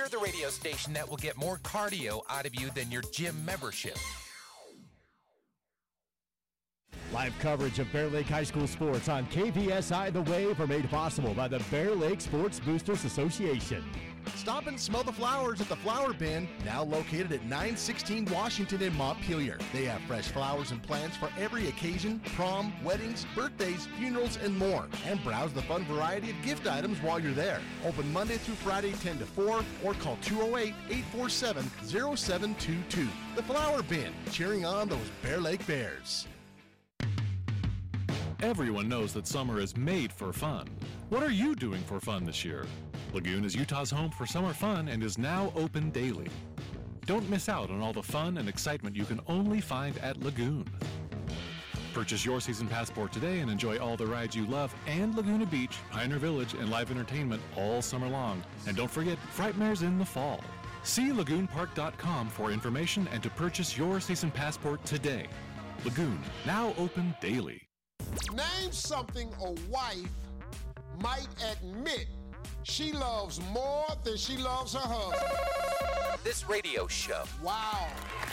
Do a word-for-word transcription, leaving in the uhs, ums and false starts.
We're the radio station that will get more cardio out of you than your gym membership. Live coverage of Bear Lake High School sports on K V S I The Wave are made possible by the Bear Lake Sports Boosters Association. Stop and smell the flowers at the Flower Bin, now located at nine sixteen Washington in Montpelier. They have fresh flowers and plants for every occasion, prom, weddings, birthdays, funerals, and more. And browse the fun variety of gift items while you're there. Open Monday through Friday ten to four or call two oh eight, eight four seven, oh seven two two. The Flower Bin, cheering on those Bear Lake Bears. Everyone knows that summer is made for fun. What are you doing for fun this year? Lagoon is Utah's home for summer fun and is now open daily. Don't miss out on all the fun and excitement you can only find at Lagoon. Purchase your season passport today and enjoy all the rides you love and Laguna Beach, Pioneer Village, and live entertainment all summer long. And don't forget, Frightmares in the fall. See lagoon park dot com for information and to purchase your season passport today. Lagoon, now open daily. Name something a wife might admit she loves more than she loves her husband. This radio show. Wow.